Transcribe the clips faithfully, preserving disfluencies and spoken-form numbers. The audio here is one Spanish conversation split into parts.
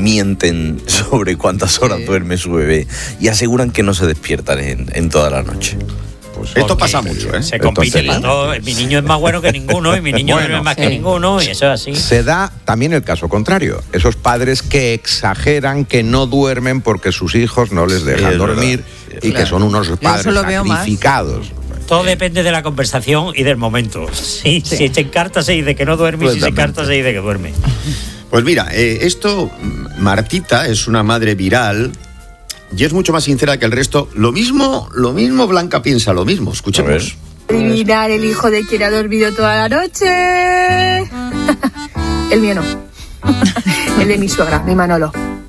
mienten sobre cuántas horas sí. duerme su bebé y aseguran que no se despiertan en, en toda la noche. Pues esto pasa mucho, ¿eh? Se compite para todo. Mi niño es más bueno que ninguno y mi niño bueno, duerme más sí. que ninguno y eso es así. Se da también el caso contrario. Esos padres que exageran que no duermen porque sus hijos no les dejan sí, dormir verdad. y claro. que son unos padres sacrificados. Todo depende de la conversación y del momento. Sí, sí. Si se encarta se dice que no duerme y si se encarta se dice que duerme. Pues mira, eh, esto, Martita es una madre viral y es mucho más sincera que el resto. Lo mismo, lo mismo Blanca piensa lo mismo. Escuchemos. Adivinar el hijo de quien ha dormido toda la noche. El mío no. El de mi suegra, mi Manolo.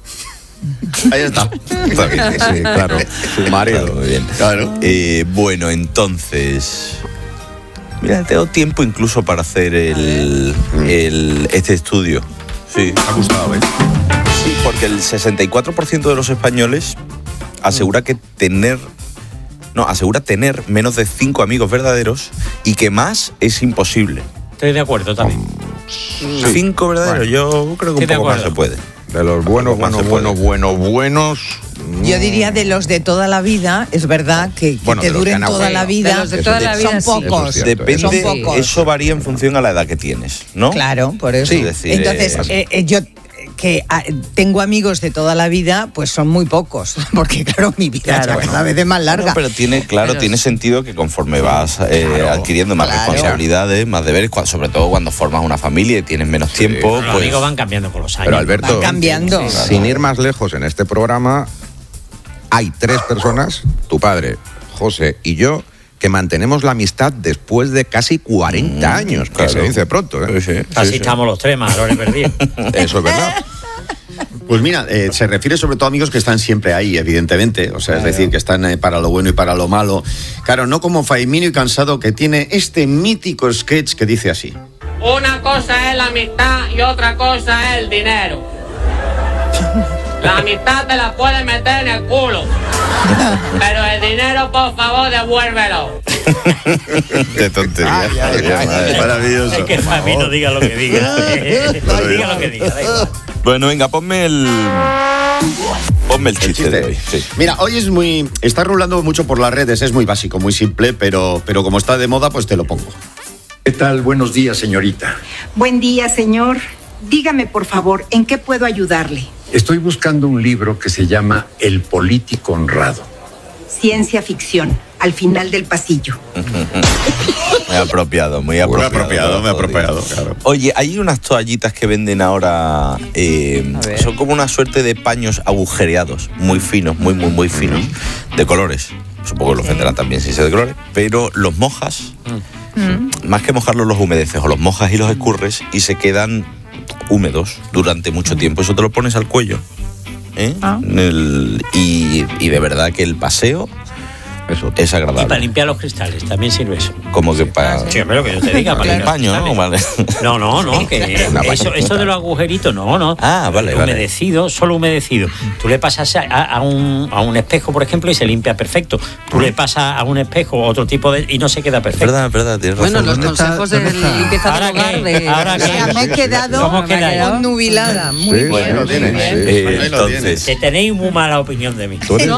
Ahí está. Sí, claro. Su marido. Muy bien. Claro. Eh, bueno, entonces... Mira, tengo tiempo incluso para hacer el, el este estudio. Sí. Me ha gustado, ¿eh? Sí, porque el sesenta y cuatro por ciento de los españoles asegura que tener... No, asegura tener menos de cinco amigos verdaderos y que más es imposible. Estoy de acuerdo también. Sí. Cinco verdaderos, bueno, yo creo que un poco más se puede. De los buenos, buenos, buenos, buenos, buenos... Yo diría de los de toda la vida, es verdad que, que bueno, te duren que toda la vida, de los de toda la vida son pocos. Sí. Depende, son pocos. Eso varía en función a la edad que tienes, ¿no? Claro, por eso. Sí, es decir, entonces, eh, eh, yo que ah, tengo amigos de toda la vida, pues son muy pocos, porque claro, mi vida claro, es bueno. cada vez es más larga. No, pero tiene, claro, pero tiene sentido que conforme vas eh, claro, adquiriendo más claro. responsabilidades, más deberes, sobre todo cuando formas una familia y tienes menos sí, tiempo. Los pues, amigos van cambiando con los años. Pero Alberto, van cambiando. Sí, claro. Sin ir más lejos en este programa, hay tres personas, tu padre, José y yo, que mantenemos la amistad después de casi cuarenta mm, años, claro. que se dice pronto. ¿eh? Sí, sí, Así sí, estamos sí. los tres, Marlones perdidos. Eso es verdad. Pues mira, eh, se refiere sobre todo a amigos que están siempre ahí, evidentemente. O sea, es decir, que están eh, para lo bueno y para lo malo. Claro, no como Faimino y Cansado, que tiene este mítico sketch que dice así. Una cosa es la amistad y otra cosa es el dinero. La amistad te la puedes meter en el culo. Pero el dinero, por favor, devuélvelo. Qué tontería. Ay, ay, ay, ay, maravilloso. Es que Faimino diga lo que diga. Diga lo que diga. Bueno, venga, ponme el... Ponme el chiste, el chiste. de hoy. Sí. Mira, hoy es muy... Está rulando mucho por las redes, es muy básico, muy simple, pero, pero como está de moda, pues te lo pongo. ¿Qué tal? Buenos días, señorita. Buen día, señor. Dígame, por favor, ¿en qué puedo ayudarle? Estoy buscando un libro que se llama El político honrado. Ciencia ficción, al final del pasillo. Muy apropiado, muy apropiado. Muy apropiado, muy apropiado, claro. Oye, hay unas toallitas que venden ahora, eh, son como una suerte de paños agujereados, muy finos, muy, muy, muy finos, de colores. Supongo que los venderán también si sea de colores, pero los mojas, mm. más que mojarlos los humedeces, o los mojas y los escurres y se quedan húmedos durante mucho tiempo. Eso te lo pones al cuello. ¿Eh? Ah. El, y, y de verdad que el paseo eso es agradable. Y para limpiar los cristales también sirve eso. Como que para... Sí, pero que yo te diga, para el paño, ¿no? Vale. No, no, no, que eso, eso de los agujeritos, no, no. Ah, vale, humedecido, vale. Solo humedecido. Tú le pasas a, a, un, a un espejo, por ejemplo, y se limpia perfecto. Tú le pasas a un espejo otro tipo de... y no se queda perfecto. Verdad, verdad, tienes razón. Bueno, los consejos de limpieza del hogar de... Ahora que... me he quedado nubilada. Muy sí, bien. Bueno, muy tienes, bien. sí. Eh, entonces... Que tenéis muy mala opinión de mí. Tú eres no.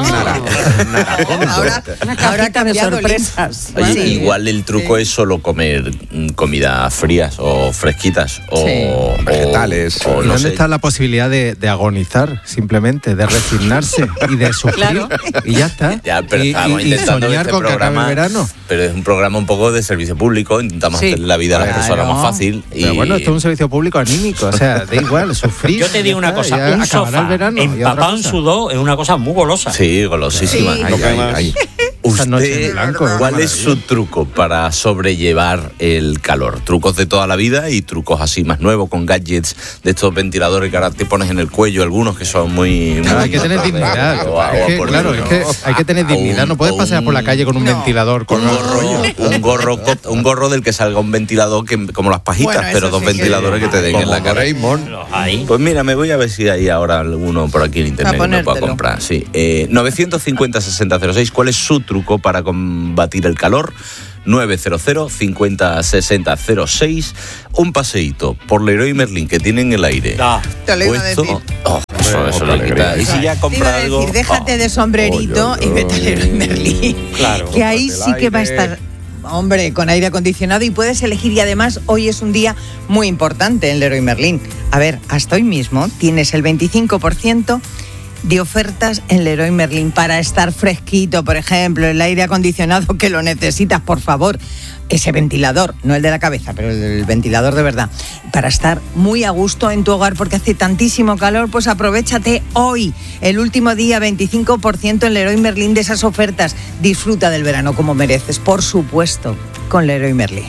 naranja. Ahora, ahora cambiado sorpresas. Oye, Sí. igual el truco sí. es solo comer comidas frías o fresquitas o, sí. o vegetales. O, o ¿Dónde sé. está la posibilidad de, de agonizar, simplemente, de resignarse y de sufrir? Claro. Y ya está. Ya, pero y, estamos y, intentando y soñar este con programa, que acabe el verano. Pero es un programa un poco de servicio público, intentamos sí. hacer la vida a las claro. personas más fácil. Y... Pero bueno, esto es un servicio público anímico, o sea, da igual, sufrir. Yo te digo una cosa, un sofá verano, empapado en sudor es una cosa muy golosa. Sí, golosísima. Sí. Ay, ay, ay. Usted, blanco, ¿cuál es su truco para sobrellevar el calor? Trucos de toda la vida y trucos así más nuevos con gadgets de estos ventiladores que ahora te pones en el cuello, algunos que son muy... Claro, muy hay que tener dignidad. O, o, Es que, claro, es que hay que tener dignidad. No puedes pasear por la calle con un no. ventilador, con un gorro, un gorro, un gorro del que salga un ventilador que como las pajitas, bueno, pero dos sí ventiladores que, que te den en la cara. Raymond. Pues mira, me voy a ver si hay ahora alguno por aquí en internet que me pueda comprar. Sí. Eh, novecientos cincuenta, sesenta cero seis, ¿cuál es su truco para combatir el calor? nueve cero cero cincuenta sesenta cero seis. Un paseíto por Leroy Merlin que tienen el aire. Ah, te lo iba a puesto. decir. Oh, eso, eso le quita. Y si ya compra algo. Decir, déjate oh. de sombrerito oh, yo, yo. y vete a Leroy Merlin. Claro. Que ahí sí que va a estar. Hombre, con aire acondicionado y puedes elegir, y además hoy es un día muy importante en Leroy Merlin. A ver, hasta hoy mismo tienes el veinticinco por ciento de ofertas en Leroy Merlin para estar fresquito, por ejemplo, el aire acondicionado que lo necesitas, por favor. Ese ventilador, no el de la cabeza, pero el ventilador de verdad, para estar muy a gusto en tu hogar porque hace tantísimo calor. Pues aprovéchate hoy, el último día, veinticinco por ciento en Leroy Merlin de esas ofertas. Disfruta del verano como mereces, por supuesto, con Leroy Merlin.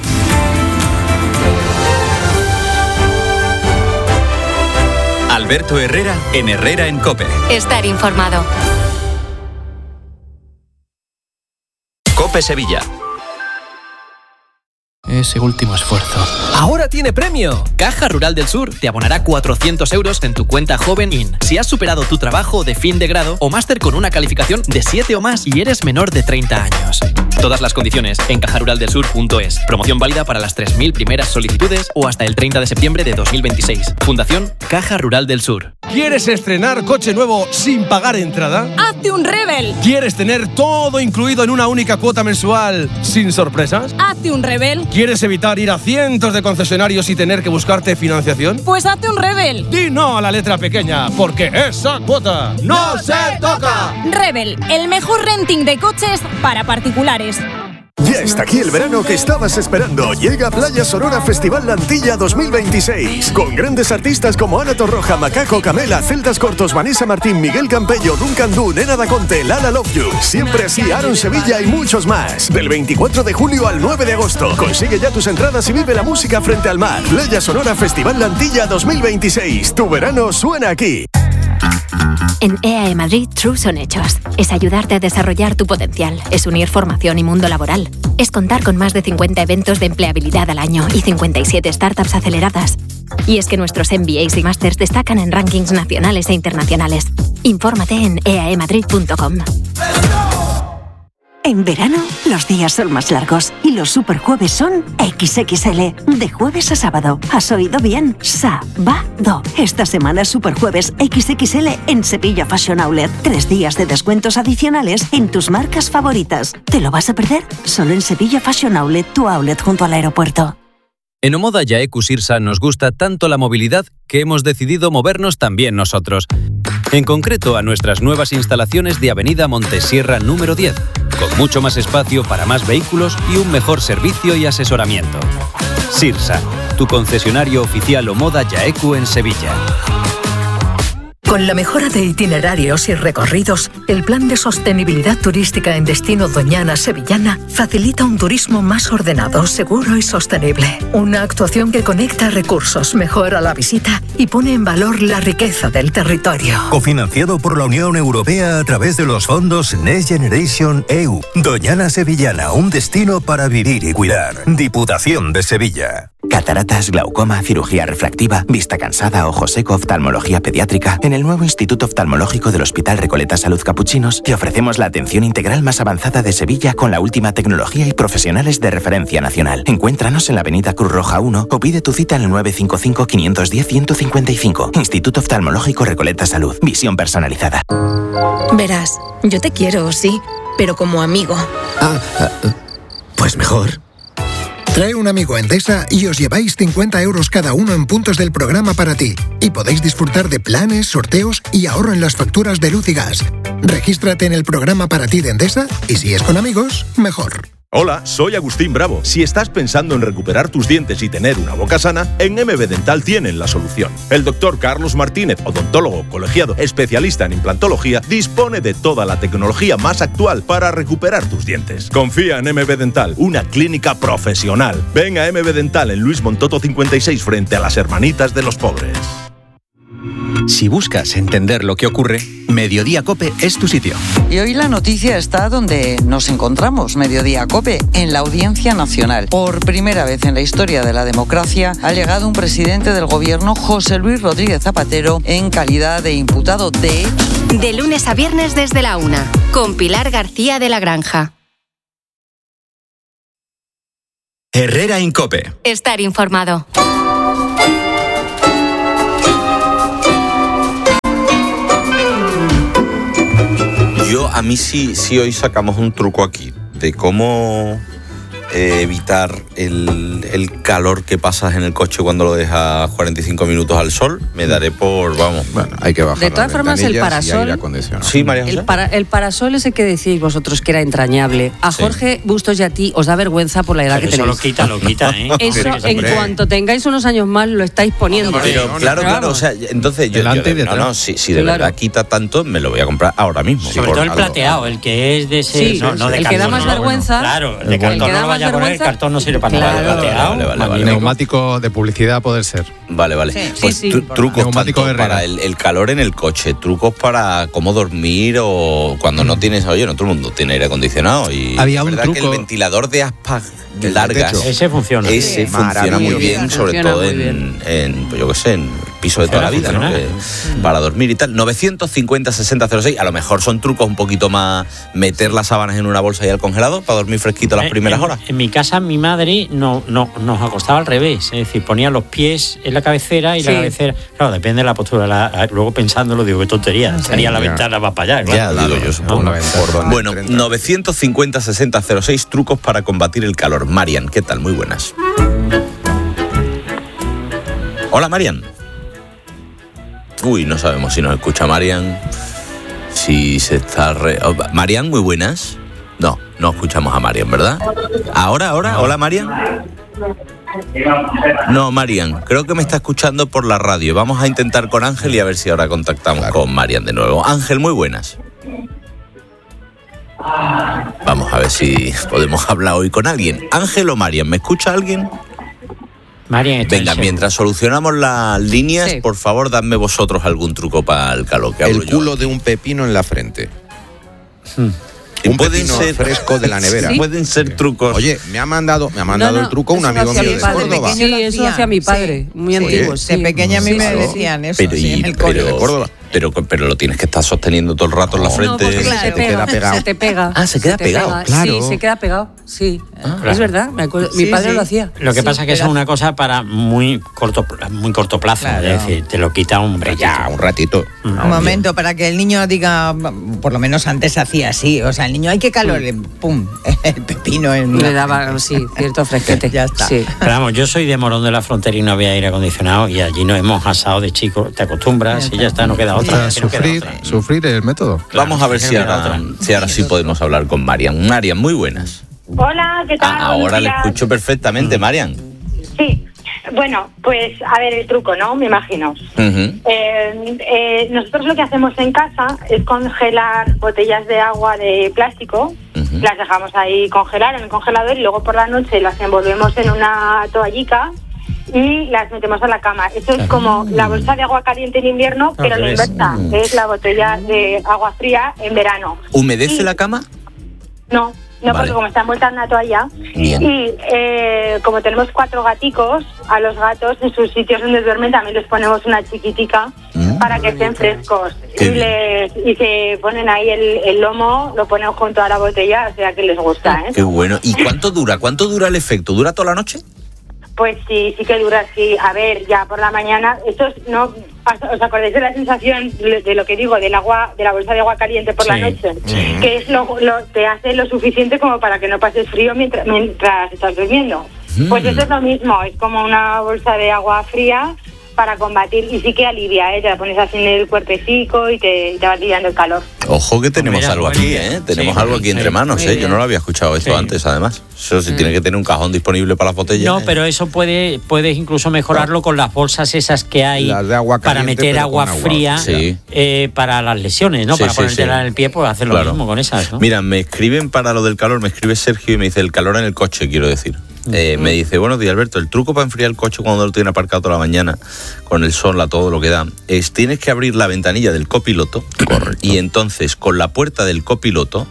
Alberto Herrera en Herrera en COPE. Estar informado. COPE Sevilla. Ese último esfuerzo. ¡Ahora tiene premio! Caja Rural del Sur te abonará cuatrocientos euros en tu cuenta Joven In si has superado tu trabajo de fin de grado o máster con una calificación de siete o más y eres menor de treinta años. Todas las condiciones en caja rural del sur punto es. Promoción válida para las tres mil primeras solicitudes o hasta el treinta de septiembre de dos mil veintiséis. Fundación Caja Rural del Sur. ¿Quieres estrenar coche nuevo sin pagar entrada? ¡Hazte un Rebel! ¿Quieres tener todo incluido en una única cuota mensual sin sorpresas? ¡Hazte un Rebel! ¿Quieres evitar ir a cientos de concesionarios y tener que buscarte financiación? Pues hazte un Rebel. Di no a la letra pequeña, porque esa cuota no se toca. Rebel, el mejor renting de coches para particulares. Ya está aquí el verano que estabas esperando. Llega Playa Sonora Festival Lantilla dos mil veintiséis. Con grandes artistas como Ana Torroja, Macaco, Camela, Celtas Cortos, Vanessa Martín, Miguel Campello, Duncan Du, Nena Da Conte, Lala Love You. Siempre así, Aaron Sevilla y muchos más. Del veinticuatro de julio al nueve de agosto. Consigue ya tus entradas y vive la música frente al mar. Playa Sonora Festival Lantilla dos mil veintiséis. Tu verano suena aquí. En E A E Madrid, True son hechos. Es ayudarte a desarrollar tu potencial. Es unir formación y mundo laboral. Es contar con más de cincuenta eventos de empleabilidad al año y cincuenta y siete startups aceleradas. Y es que nuestros M B As y Masters destacan en rankings nacionales e internacionales. Infórmate en e a e madrid punto com. En verano, los días son más largos y los superjueves son equis equis ele. De jueves a sábado. ¿Has oído bien? Sábado. Esta semana superjueves equis equis ele en Sevilla Fashion Outlet. Tres días de descuentos adicionales en tus marcas favoritas. ¿Te lo vas a perder? Solo en Sevilla Fashion Outlet, tu outlet junto al aeropuerto. En Omoda Yaeku Sirsa nos gusta tanto la movilidad que hemos decidido movernos también nosotros. En concreto a nuestras nuevas instalaciones de Avenida Montesierra número diez, con mucho más espacio para más vehículos y un mejor servicio y asesoramiento. Sirsa, tu concesionario oficial Omoda Yaeku en Sevilla. Con la mejora de itinerarios y recorridos, el Plan de Sostenibilidad Turística en Destino Doñana Sevillana facilita un turismo más ordenado, seguro y sostenible. Una actuación que conecta recursos, mejora la visita y pone en valor la riqueza del territorio. Cofinanciado por la Unión Europea a través de los fondos Next Generation E U. Doñana Sevillana, un destino para vivir y cuidar. Diputación de Sevilla. Cataratas, glaucoma, cirugía refractiva, vista cansada, ojo seco, oftalmología pediátrica. En el nuevo Instituto Oftalmológico del Hospital Recoleta Salud Capuchinos te ofrecemos la atención integral más avanzada de Sevilla con la última tecnología y profesionales de referencia nacional. Encuéntranos en la avenida Cruz Roja uno o pide tu cita en el nueve cinco cinco, cinco uno cero, uno cinco cinco. Instituto Oftalmológico Recoleta Salud. Visión personalizada. Verás, yo te quiero, sí, pero como amigo. Ah, pues mejor. Trae un amigo a Endesa y os lleváis cincuenta euros cada uno en puntos del programa para ti. Y podéis disfrutar de planes, sorteos y ahorro en las facturas de luz y gas. Regístrate en el programa para ti de Endesa y si es con amigos, mejor. Hola, soy Agustín Bravo. Si estás pensando en recuperar tus dientes y tener una boca sana, en M B Dental tienen la solución. El doctor Carlos Martínez, odontólogo colegiado especialista en implantología, dispone de toda la tecnología más actual para recuperar tus dientes. Confía en M B Dental, una clínica profesional. Ven a M B Dental en Luis Montoto cincuenta y seis frente a las Hermanitas de los Pobres. Si buscas entender lo que ocurre, Mediodía COPE es tu sitio. Y hoy la noticia está donde nos encontramos, Mediodía COPE, en la Audiencia Nacional. Por primera vez en la historia de la democracia ha llegado un presidente del gobierno, José Luis Rodríguez Zapatero, en calidad de imputado. De hecho, de lunes a viernes desde la una, con Pilar García de la Granja. Herrera Incope. Estar informado. Yo, a mí sí, sí hoy sacamos un truco aquí de cómo eh, evitar el, el calor que pasas en el coche cuando lo dejas cuarenta y cinco minutos al sol. Me daré por, vamos, bueno, hay que bajar. De todas formas, el parasol, sí, María José. el, para, el parasol ese que decíais vosotros que era entrañable. A Jorge sí. Bustos y a ti os da vergüenza por la edad pero que eso tenéis. Eso lo quita, lo quita, ¿eh? Eso, pero, en hombre. cuanto tengáis unos años más, lo estáis poniendo. Pero, pero claro, claro, o sea, entonces yo, yo de, no, no, si, si de claro. verdad quita tanto, me lo voy a comprar ahora mismo. Sobre todo el algo. plateado, el que es de ese, sí, no, no de el cartón, que da más no, vergüenza. Bueno, claro, el de cartón no lo vaya a poner, el cartón no sirve para nada. Claro. Vale, vale, vale, vale. Neumático de publicidad poder ser. Vale, vale. Sí, pues sí, sí. trucos tanto para el, el calor en el coche, trucos para cómo dormir o cuando no tienes, oye, no todo el mundo tiene aire acondicionado y había un verdad truco que el ventilador de aspas largas, ese funciona. Ese sí, funciona muy bien, sobre funciona todo muy en, en, pues yo qué sé, en piso de toda la vida, ¿no? Que, para dormir y tal. novecientos cincuenta sesenta cero seis, a lo mejor son trucos un poquito más meter las sábanas en una bolsa y al congelador para dormir fresquito las primeras en, horas. En mi casa mi madre no, no nos acostaba al revés, es decir, ponía los pies en la cabecera y sí. la cabecera, claro, depende de la postura. La, luego pensándolo digo, qué tontería, estaría sí, la ya. ventana más para allá. Claro. Ya, digo yo, supongo. No, no, bueno, novecientos cincuenta sesenta cero seis, trucos para combatir el calor. Marian, ¿qué tal? Muy buenas. Hola, Marian. Uy, no sabemos si nos escucha Marian. Si se está... Re... Oh, Marian, muy buenas. No, no escuchamos a Marian, ¿verdad? Ahora, ahora. Hola, Marian. No, Marian, creo que me está escuchando por la radio. Vamos a intentar con Ángel y a ver si ahora contactamos claro. con Marian de nuevo. Ángel, muy buenas. Vamos a ver si podemos hablar hoy con alguien. Ángel o Marian, ¿me escucha alguien? Marian, venga, mientras solucionamos las líneas, sí. por favor, dadme vosotros algún truco para el calor que hablo El culo yo. de un pepino en la frente. Hmm. Un pepino ser... fresco de la nevera. ¿Sí? Pueden ser trucos. Oye, me ha mandado, me ha mandado no, no, el truco un amigo mío de Córdoba. Sí, eso hacía mi padre, muy sí. antiguo. Sí. De pequeña a mí sí, me decían eso. Pero, sí, y, en el pero, de Córdoba. Pero, pero lo tienes que estar sosteniendo todo el rato en la frente. No, claro, se, te pega, queda pegado. se te pega. Ah, se queda se pegado. Pega. Claro. Sí, se queda pegado. Sí. Ah, claro. Es verdad. Me acuerdo. Sí, mi padre sí. lo hacía. Lo que sí, pasa es que eso es una cosa para muy corto, muy corto plazo. Claro. Es decir, te lo quita un ratito. Ya, un ratito. Un no, momento, para que el niño diga, por lo menos antes se hacía así. O sea, el niño, hay que calor, mm. pum, el pepino en le daba, sí, cierto fresquete. Ya está. Sí. Pero vamos, yo soy de Morón de la Frontera y no había aire acondicionado y allí nos hemos asado de chicos. Te acostumbras ya y ya está, no queda otra. Sí. Sufrir, no queda otra. sufrir el método. Claro, vamos a ver si ahora, si ahora sí podemos hablar con Marian. Marian, muy buenas. Hola, ¿qué tal? Ah, ahora le escucho perfectamente, Marian. Sí, bueno, pues a ver el truco, ¿no? Me imagino. Uh-huh. eh, eh, nosotros lo que hacemos en casa es congelar botellas de agua de plástico, uh-huh. las dejamos ahí congelar en el congelador y luego por la noche las envolvemos en una toallica y las metemos a la cama. Eso es como la bolsa de agua caliente en invierno, pero ah, la inversa, mm. es la botella de agua fría en verano. ¿Humedece y, la cama? No, no, vale. Porque como está envuelta en una toalla. Bien. Y eh, como tenemos cuatro gaticos, a los gatos en sus sitios donde duermen también les ponemos una chiquitica mm. para que estén frescos. Y, les, y se ponen ahí el, el lomo, lo ponemos junto a la botella, o sea que les gusta, ¿eh? Qué bueno. ¿Y cuánto dura? ¿Cuánto dura el efecto? ¿Dura toda la noche? Pues sí, sí que dura así. A ver, ya por la mañana, esto es, no, ¿os acordáis de la sensación de lo que digo, del agua, de la bolsa de agua caliente por sí, la noche? Sí. Que es lo, lo, te hace lo suficiente como para que no pases frío mientras, mientras estás durmiendo. Mm. Pues eso es lo mismo, es como una bolsa de agua fría para combatir, y sí que alivia, ¿eh? Te la pones así en el cuerpecico y te, te va tirando el calor. Ojo que tenemos Mira, algo aquí, ¿eh? Tenemos sí, algo aquí sí, entre manos, ¿eh? Yo no lo había escuchado esto sí. antes, además. Eso sí, mm. tiene que tener un cajón disponible para las botellas. No, ¿eh? pero eso puede puedes incluso mejorarlo con las bolsas esas que hay las de agua caliente, para meter agua, agua fría sí. eh, para las lesiones, ¿no? Sí, para sí, ponértela sí. en el pie, pues hacer lo claro. mismo con esas, ¿no? Mira, me escriben para lo del calor, me escribe Sergio y me dice el calor en el coche, quiero decir. Eh, mm. Me dice, buenos días, Alberto, el truco para enfriar el coche cuando lo tiene aparcado toda la mañana, con el sol, a todo lo que da, es tienes que abrir la ventanilla del copiloto. Correcto. Y entonces con la puerta del copiloto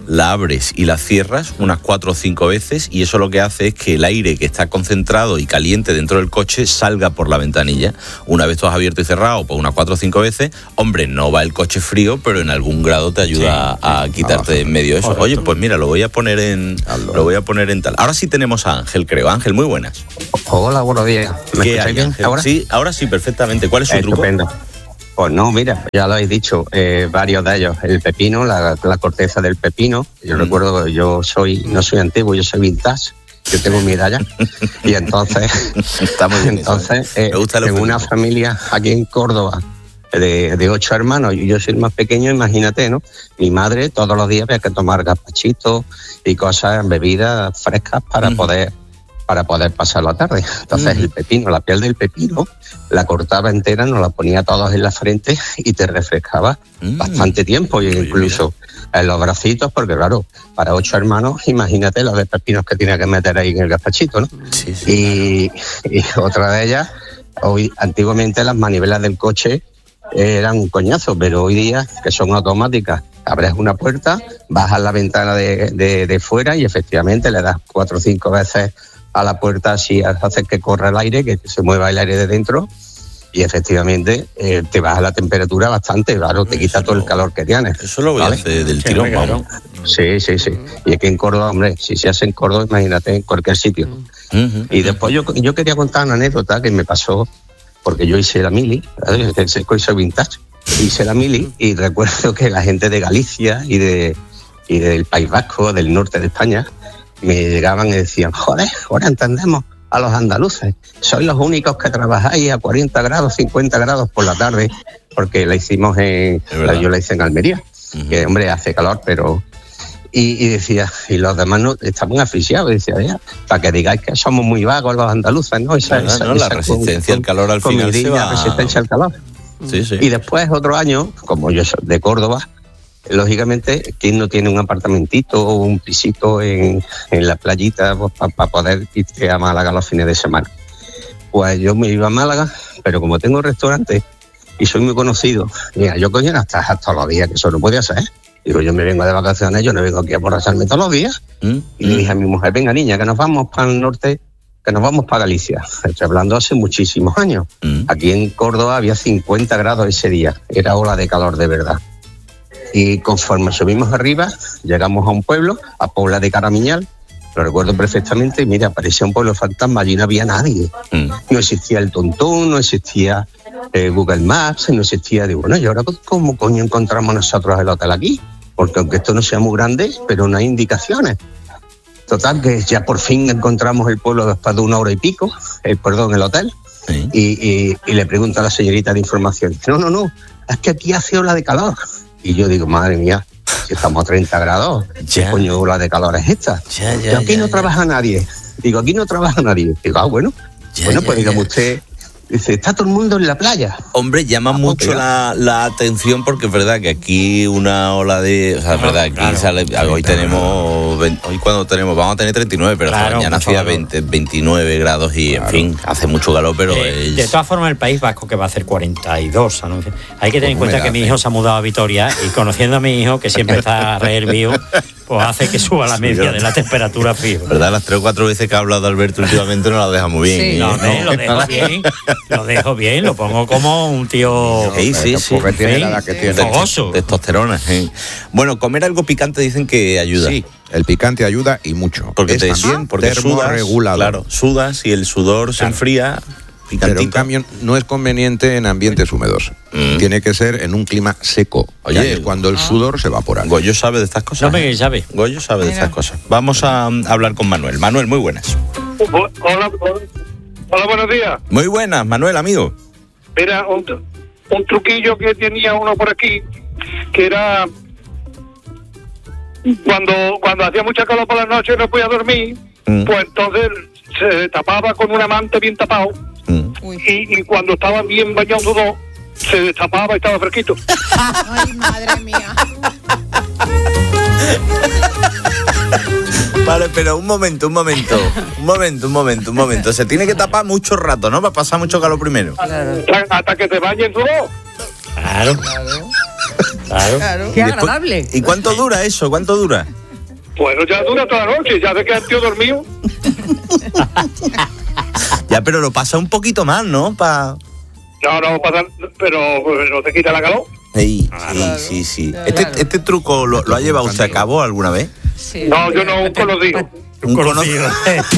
la abres y la cierras unas cuatro o cinco veces y eso lo que hace es que el aire que está concentrado y caliente dentro del coche salga por la ventanilla. Una vez tú has abierto y cerrado, pues unas cuatro o cinco veces, hombre, no va el coche frío, pero en algún grado te ayuda sí, a, a quitarte de en medio eso. Oye, pues mira, lo voy a poner en lo voy a poner en tal. Ahora sí tenemos a Ángel, creo. Ángel, muy buenas. Hola, buenos días. ¿Me escucháis bien ahora? Sí, ahora sí, perfectamente. ¿Cuál es su Estupendo. truco? Pues no, mira, ya lo habéis dicho, eh, varios de ellos. El pepino, la, la corteza del pepino. Yo mm. recuerdo, yo soy, no soy antiguo, yo soy vintage. Yo tengo mi edad ya. Y entonces, Está muy bien entonces eso, ¿eh? eh, tengo una familia aquí en Córdoba de, de ocho hermanos y yo soy el más pequeño, imagínate, ¿no? Mi madre todos los días había que tomar gazpachitos y cosas, bebidas frescas para mm. poder para poder pasar la tarde. Entonces mm. el pepino, la piel del pepino, la cortaba entera, nos la ponía todos en la frente y te refrescaba mm. bastante tiempo, y incluso en los bracitos, porque claro, para ocho hermanos, imagínate los de pepinos que tenía que meter ahí en el gazpachito, ¿no? Sí, sí, y, y otra de ellas, hoy antiguamente las manivelas del coche eran un coñazo, pero hoy día, que son automáticas, abres una puerta, bajas la ventana de, de, de fuera y efectivamente le das cuatro o cinco veces a la puerta, así haces que corra el aire, que se mueva el aire de dentro y efectivamente eh, te baja la temperatura bastante, claro, te quita todo el calor que tienes. Eso lo voy ¿vale? a hacer del tirón, vamos. Sí, sí, sí. Y aquí en Córdoba, hombre, si se hace en Córdoba, imagínate en cualquier sitio. Uh-huh. Y después yo, yo quería contar una anécdota que me pasó, porque yo hice la mili, soy vintage, hice la mili y recuerdo que la gente de Galicia y de y del País Vasco, del norte de España, me llegaban y decían, joder, ahora entendemos a los andaluces, sois los únicos que trabajáis a cuarenta grados, cincuenta grados por la tarde, porque la hicimos en, la, yo la hice en Almería, uh-huh. que hombre, hace calor, pero... Y, y decía, y los demás no estaban asfixiados, decía, ya, para que digáis que somos muy vagos los andaluces, ¿no? Esa, no, esa, no, esa la resistencia con, al calor al final se va... resistencia al calor. Sí, sí. Y después, otro año, como yo soy de Córdoba, lógicamente, ¿quién no tiene un apartamentito o un pisito en, en la playita pues, para pa poder irte a Málaga los fines de semana? Pues yo me iba a Málaga, pero como tengo restaurante y soy muy conocido, mira, yo coño hasta, hasta todos los días, que eso no podía ser. Digo, yo me vengo de vacaciones, yo no vengo aquí a borracharme todos los días. ¿Mm? Y le dije a mi mujer, venga niña, que nos vamos para el norte, que nos vamos para Galicia. Estoy hablando hace muchísimos años. ¿Mm? Aquí en Córdoba había cincuenta grados ese día, era ola de calor de verdad. Y conforme subimos arriba, llegamos a un pueblo, a Pobla de Caramiñal, lo recuerdo perfectamente, y mira, parecía un pueblo fantasma, allí no había nadie. Mm. No existía el Tontón, no existía eh, Google Maps, no existía... Digo, bueno, ¿y ahora cómo coño encontramos nosotros el hotel aquí? Porque aunque esto no sea muy grande, pero no hay indicaciones. Total, que ya por fin encontramos el pueblo después de una hora y pico, eh, perdón, el hotel, sí. y, y, y le pregunto a la señorita de información, dice, no, no, no, es que aquí hace ola de calor. Y yo digo, madre mía, si estamos a treinta grados, ¿qué coño ola de calor es esta? Ya, ya, aquí ya, no ya. trabaja nadie. Digo, aquí no trabaja nadie. Digo, ah, bueno, ya, bueno, pues dígame usted... Dice, está todo el mundo en la playa. Hombre, llama ah, mucho la, la atención porque es verdad que aquí una ola de... O sea, es verdad, aquí claro, sale... Hoy tenemos... Hoy cuando tenemos... Vamos a tener treinta y nueve, pero claro, mañana hacía veinte, veintinueve grados y, claro. en fin, hace mucho calor, pero... Eh, es... De todas formas, el País Vasco que va a hacer cuarenta y dos. ¿no? Hay que tener en cuenta que mi hijo se ha mudado a Vitoria y conociendo a mi hijo, que siempre está rehervido, pues hace que suba la media de la temperatura fijo. ¿Verdad? Las tres o cuatro veces que ha hablado Alberto últimamente no la deja muy bien. Sí, no, no, lo dejo bien. Lo dejo bien, lo pongo como un tío... Sí, sí, sí. Porque tiene la edad que tiene. Fogoso. Testosterona. Sí. Bueno, comer algo picante dicen que ayuda. Sí, el picante ayuda y mucho. Porque es te también porque termorregulador. Claro, sudas y el sudor claro. se enfría... Picantito. Pero en cambio no es conveniente en ambientes húmedos. Mm. Tiene que ser en un clima seco. Oye, es cuando el sudor se evapora. Goyo sabe de estas cosas. No me sabe. Goyo sabe Mira. de estas cosas. Vamos a hablar con Manuel. Manuel, muy buenas. Hola, hola, buenos días. Muy buenas, Manuel, amigo. Era un, un truquillo que tenía uno por aquí, que era cuando cuando hacía mucha calor por la noche y no podía dormir, mm. pues entonces se tapaba con una manta bien tapado. Mm. Y, y cuando estaba bien bañado todo, se destapaba y estaba fresquito. Ay, madre mía. Vale, pero un momento, un momento, un momento, un momento, un momento. Se tiene que tapar mucho rato, ¿no? Para pasar mucho calor primero. Claro. Hasta que te bañen todo. Claro. Claro. Claro. Claro. Qué agradable. ¿Y cuánto dura eso? ¿Cuánto dura? Bueno, ya dura toda la noche, ya ves que el tío dormido. Ya, pero lo pasa un poquito más, ¿no? Pa... No, no pasa, pero no te quita la calor. Sí, sí, sí, sí. Este, este truco lo, lo ha llevado usted a cabo alguna vez. Sí. No, yo no, un conocido. Un conocido.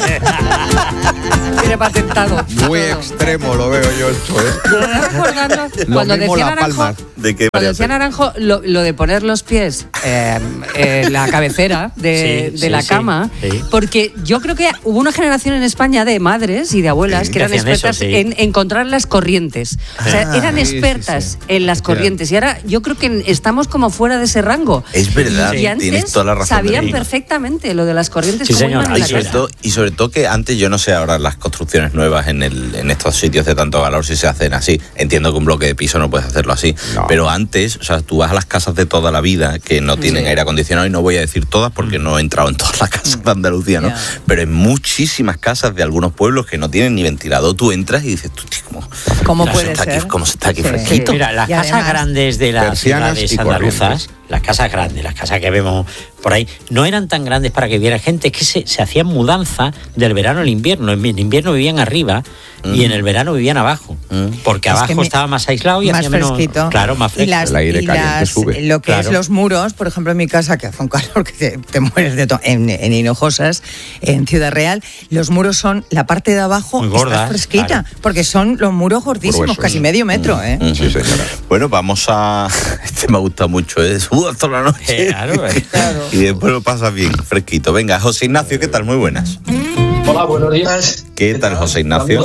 Tiene patentado. Muy extremo lo veo yo esto, ¿eh? Recordando, cuando decía Naranjo, ¿De qué cuando decía Naranjo lo, lo de poner los pies eh, en la cabecera de, Sí, de sí, la sí, cama, sí. porque yo creo que hubo una generación en España de madres y de abuelas Sí, que eran que hacían expertas eso, sí. en encontrar las corrientes. O sea, Ah, eran sí, sí, expertas sí. en las corrientes. Y ahora yo creo que estamos como fuera de ese rango. Es verdad, Y antes tienes toda la razón. sabían del mundo. perfectamente lo de las corrientes. Sí, cómo señor. iban en Y la sobre, casa. todo, y sobre todo que antes, yo no sé ahora las construcciones nuevas en, el, en estos sitios de tanto valor si se hacen así. Entiendo que un bloque de piso no puedes hacerlo así. No. Pero antes, o sea, tú vas a las casas de toda la vida que no tienen Sí. aire acondicionado, y no voy a decir todas porque no he entrado en todas las casas de Andalucía, ¿no? Yeah. Pero en muchísimas casas de algunos pueblos que no tienen ni ventilador, tú entras y dices, tú, tío, ¿cómo, ¿Cómo cómo puede se está ser? Aquí, ¿Cómo se está aquí Sí. fresquito? Mira, las Y casas además, grandes de las persianas ciudades y andaluzas, corrientes. las casas grandes, las casas que vemos por ahí, no eran tan grandes para que viera gente, es que se, se hacían mudanza del verano al invierno. En el invierno vivían arriba mm. y en el verano vivían abajo, mm. porque Es abajo me- estaba más aislado y más hacía menos, fresquito. claro, más Y fresco. las, y las- lo que Claro. es los muros, por ejemplo, en mi casa, que hace un calor que te, te mueres de todo, en, en Hinojosas, en Ciudad Real, los muros son, la parte de abajo Muy está gorda, fresquita, claro. porque son los muros gordísimos, Gruesos. casi medio metro, Mm, ¿eh? mm. Sí, señora. Bueno, vamos a... Este me gusta mucho, ¿eh? Sudas toda la noche. Claro, Y después lo pasas bien, fresquito. Venga, José Ignacio, ¿qué tal? Muy buenas. Hola, buenos días. ¿Qué tal, José Ignacio?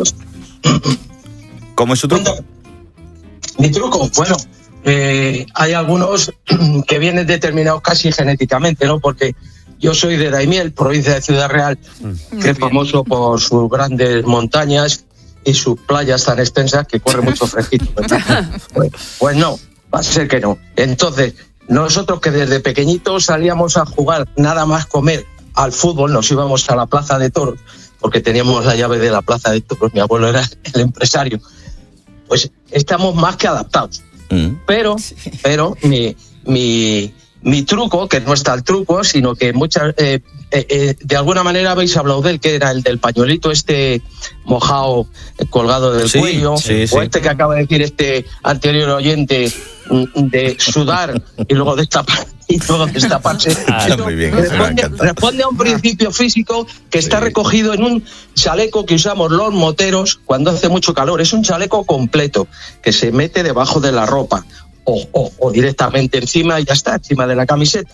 ¿Cómo es su truco? Mi truco, bueno, eh, hay algunos que vienen determinados casi genéticamente, ¿no? Porque yo soy de Daimiel, provincia de Ciudad Real, que es famoso por sus grandes montañas y sus playas tan extensas que corre mucho fresquito. pues, pues no, va a ser que no. Entonces, nosotros que desde pequeñitos salíamos a jugar, nada más comer al fútbol, nos íbamos a la plaza de toros, porque teníamos la llave de la plaza de toros, mi abuelo era el empresario, pues estamos más que adaptados. Mm. Pero, pero mi, mi, mi truco, que no está el truco, sino que muchas, eh, eh, eh, de alguna manera habéis hablado de él, que era el del pañuelito este mojado, eh, colgado del Sí, cuello, sí, o sí. este que acaba de decir este anterior oyente, mm, de sudar y luego destapar y luego destaparse. Ah, está muy bien, eso me ha responde, encantado. responde a un principio físico que está recogido en un chaleco que usamos los moteros cuando hace mucho calor. Es un chaleco completo que se mete debajo de la ropa o, o, o directamente encima y ya está, encima de la camiseta.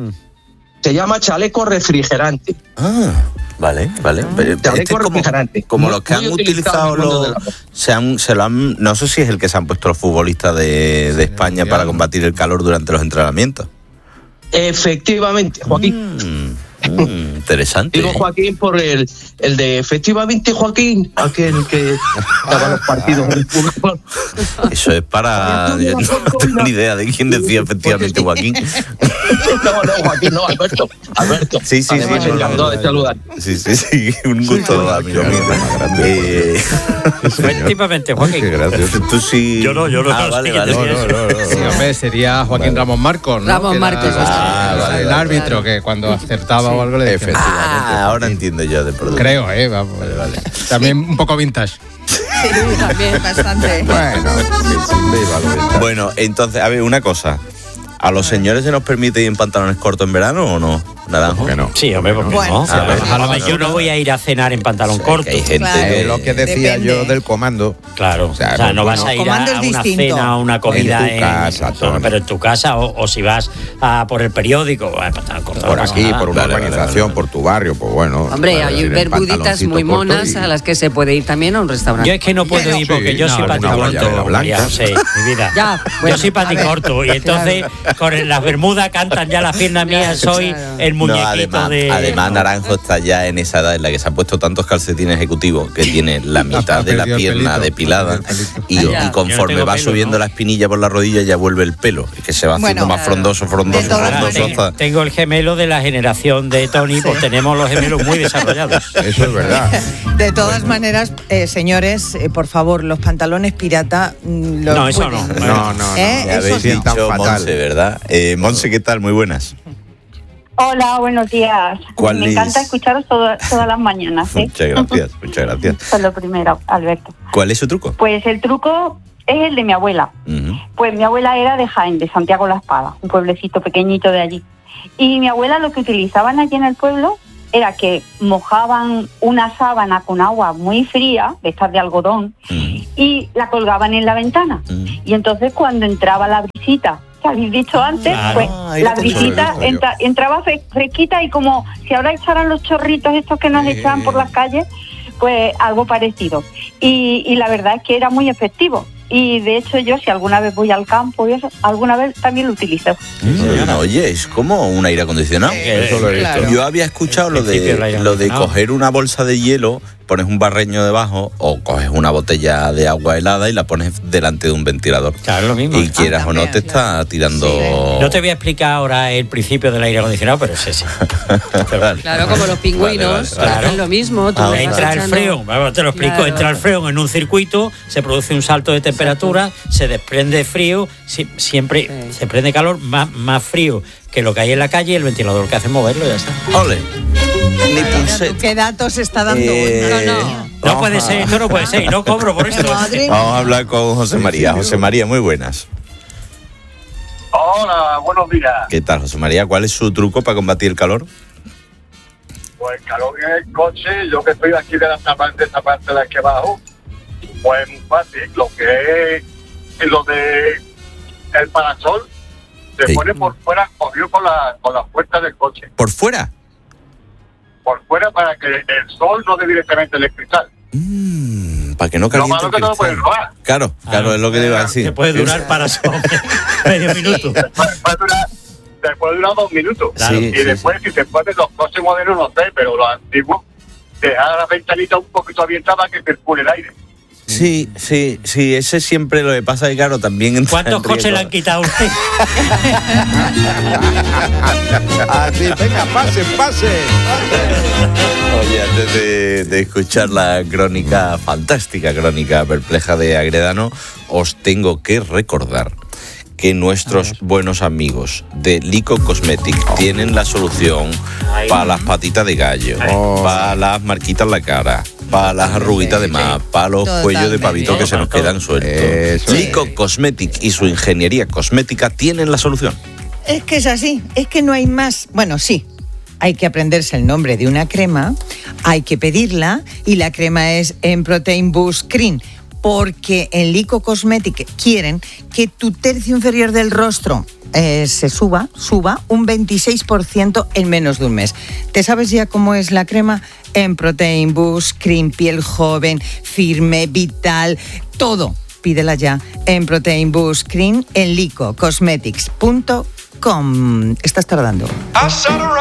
Se llama chaleco refrigerante. Ah, vale, vale. Pero este Chaleco es como, refrigerante. como Muy- los que muy han utilizado utilizado en el mundo los... de la moda. Se han, se lo han, no sé si es el que se han puesto los futbolistas de, de España para combatir el calor durante los entrenamientos. Efectivamente, Joaquín. Mm, mm, interesante. Digo Joaquín por el, el de efectivamente Joaquín, aquel que daba los partidos del fútbol. Eso es para... Yo no tengo ni idea de quién decía efectivamente Joaquín. No, no, Joaquín, no, Alberto. Alberto. Sí, sí, Además, sí. no, encantado no, de no. saludar. Sí, sí, sí. Un gusto, amigo mío. Eh, Efectivamente, Joaquín. Qué gracioso. Tú sí... Yo no, yo no. Ah, no vale, sé vale. quién decía eso. Sí, hombre, sería Joaquín Ramos Marcos, ¿no? Ramos Que era Marcos, Ah, vale, el vale, árbitro que cuando acertaba o algo le decía. Ah, ahora entiendo yo de producto. Creo, ¿eh? Vamos. También un poco vintage. Sí, también, bastante. Bueno, entonces, a ver, una cosa. ¿A los señores se nos permite ir en pantalones cortos en verano o no? Naranjo. Que no. Sí, hombre, ¿por qué Bueno, no? sí, a ver, A lo mejor yo no voy a ir a cenar en pantalón corto. Que hay gente Claro. que... Eh, lo que decía Depende. yo del comando. Claro, o sea, no bueno, vas a ir a, comando es a una distinto. cena o una comida En tu casa, no, Tony. pero en tu casa o, o si vas a por el periódico, bueno, pantalón corto, por no pasa aquí, nada. por una Vale, vale, urbanización, vale. por tu barrio, pues bueno. Hombre, puedes hay ir en verduditas pantaloncito muy corto monas y- a las que se puede ir también a un restaurante. Yo es que no puedo Bueno, ir porque sí, yo no, soy una paticorto, guayabera María blanca. José, mi vida. Ya, bueno, yo soy a ver, paticorto y entonces con las bermudas cantan ya las piernas mías, soy Claro. el No, muñequito además, de... además Naranjo está ya en esa edad en la que se ha puesto tantos calcetines ejecutivos que tiene la mitad ha de la perdido el pierna pelito, depilada ha perdido el y, pelito. y Ya. conforme Yo no tengo va pelo, subiendo ¿no? la espinilla por la rodilla ya vuelve el pelo, y que se va haciendo Bueno, más frondoso, frondoso, de todas Ahora, frondoso tengo, hasta... tengo el gemelo de la generación de Tony, pues tenemos los gemelos muy desarrollados. Eso es verdad. De todas maneras, eh, señores, eh, por favor, los pantalones pirata mm, los No, eso pueden- no. No, no, no. ¿Eh? Ya Eso habéis sí. dicho Tan fatal. Monse, ¿verdad? Eh, Monse, ¿qué tal? Muy buenas. Hola, buenos días. ¿Cuál Me es? encanta escucharos todo- todas las mañanas. ¿eh? Muchas gracias, muchas gracias. Eso es lo primero, Alberto. ¿Cuál es su truco? Pues el truco es el de mi abuela. Ujú. Pues mi abuela era de Jaén, de Santiago la Espada, un pueblecito pequeñito de allí. Y mi abuela lo que utilizaban allí en el pueblo era que mojaban una sábana con agua muy fría, de estas de algodón, y la colgaban en la ventana. Y entonces cuando entraba la brisita, que habéis dicho antes, Claro. pues Ahí la lo tengo, brisita lo he visto yo. entra- entraba fre- fresquita y como si ahora echaran los chorritos estos que nos echan por las calles, pues algo parecido. Y, y la verdad es que era muy efectivo. Y de hecho yo, si alguna vez voy al campo y eso, alguna vez también lo utilizo. Mm, oye, es como un aire acondicionado. Eso lo he visto. Claro. Yo había escuchado lo principio del de aire lo de acondicionado. coger una bolsa de hielo, pones un barreño debajo o coges una botella de agua helada y la pones delante de un ventilador. Claro, lo mismo. Y quieras o no te está tirando. No te voy a explicar ahora el principio del aire acondicionado, pero es ese. Claro, como los pingüinos, Vale, vale. hacen lo mismo. Tú Ah, le vas entra el echando- freón, vamos, te lo explico, Claro. entra el freón en un circuito, se produce un salto de temperatura, se desprende frío, si- siempre se prende calor, más, más frío que lo que hay en la calle, y el ventilador que hace es moverlo y ya está. Ole. Ni pulse- ¿Qué datos está dando? Eh, No, no. No puede ser, esto no puede ser, y no cobro por esto. Madre Vamos a hablar con José María. José María, muy buenas. Hola, buenos días. ¿Qué tal, José María? ¿Cuál es su truco para combatir el calor? Pues el calor en el coche, yo que estoy aquí de la esta parte, esta parte de la que bajo, pues muy fácil, lo que es lo de el parasol se Sí. pone por fuera, cogido con la con las puertas del coche, ¿Por fuera? por fuera para que el sol no dé directamente el cristal. Mm, para que no Lo caliente malo el que no lo cristal. puedes robar. Claro, claro, es lo que te iba a decir. Te puede durar para solo medio minuto. Puede durar, te puede durar dos minutos. Claro. Sí, y sí, después, si te pones los coches modernos, no sé, pero los antiguos, dejar la ventanita un poquito abierta para que circule el aire. Sí, sí, sí, ese siempre lo que pasa es que, claro, también... entra ¿Cuántos en coches le riesgo. han quitado a usted? Así, venga, pase, pase. Oye, antes de, de escuchar la crónica, fantástica crónica perpleja de Agredano, os tengo que recordar que nuestros buenos amigos de Lico Cosmetic tienen la solución para las patitas de gallo, para las marquitas en la cara, para las arruguitas de más, para los cuellos de pavito que se nos quedan sueltos. Lico Cosmetic y su ingeniería cosmética tienen la solución. Es que es así, es que no hay más. Bueno, sí, hay que aprenderse el nombre de una crema, hay que pedirla y la crema es en Protein Boost Cream. Porque en Lico Cosmetic quieren que tu tercio inferior del rostro eh, se suba, suba un veintiséis por ciento en menos de un mes. ¿Te sabes ya cómo es la crema? En Protein Boost Cream, piel joven, firme, vital, todo. Pídela ya en Protein Boost Cream en lico cosmetics punto com. Estás tardando.